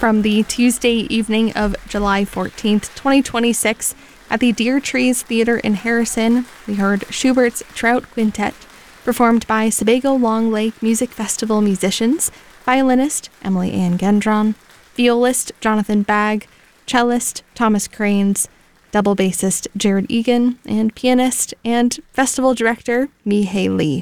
from the Tuesday evening of July 14th, 2026, at the Deer Trees Theatre in Harrison, we heard Schubert's Trout Quintet, performed by Sebago Long Lake Music Festival musicians, violinist Emily Ann Gendron, violist Jonathan Bagg, cellist Thomas Cranes, double bassist Jared Egan, and pianist and festival director Mi-Hei Lee.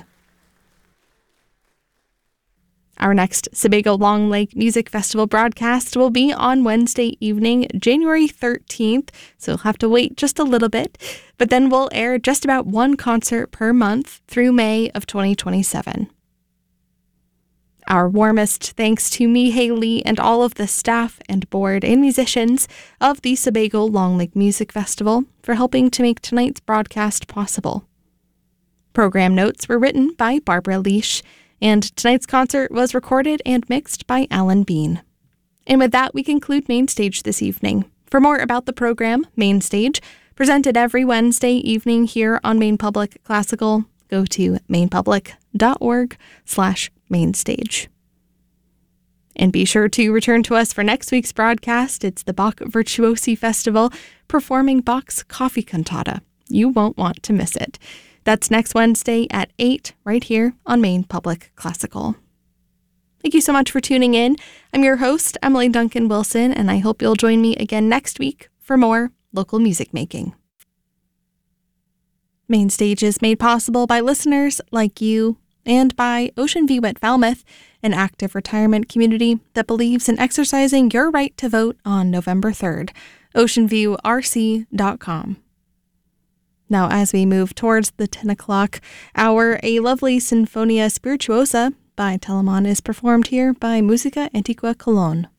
Our next Sebago Long Lake Music Festival broadcast will be on Wednesday evening, January 13th, so you'll have to wait just a little bit, but then we'll air just about one concert per month through May of 2027. Our warmest thanks to Mi-Hei Lee and all of the staff and board and musicians of the Sebago Long Lake Music Festival for helping to make tonight's broadcast possible. Program notes were written by Barbara Leash, and tonight's concert was recorded and mixed by Alan Bean. And with that, we conclude Main Stage this evening. For more about the program, Main Stage, presented every Wednesday evening here on Maine Public Classical, go to mainepublic.org/mainstage. And be sure to return to us for next week's broadcast. It's the Bach Virtuosi Festival performing Bach's Coffee Cantata. You won't want to miss it. That's next Wednesday at 8 right here on Maine Public Classical. Thank you so much for tuning in. I'm your host, Emily Duncan Wilson, and I hope you'll join me again next week for more local music making. Main Stage is made possible by listeners like you and by Ocean View at Falmouth, an active retirement community that believes in exercising your right to vote on November 3rd. OceanViewRC.com. Now, as we move towards the 10 o'clock hour, a lovely Sinfonia Spirituosa by Telemann is performed here by Musica Antiqua Cologne.